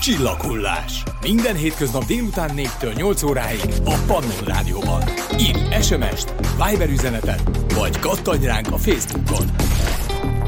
Csillaghullás. Minden hétköznap délután 4-től 8 óráig a Pannon Rádióban. Írj SMS-t, Viber üzenetet, vagy kattanj ránk a Facebookon.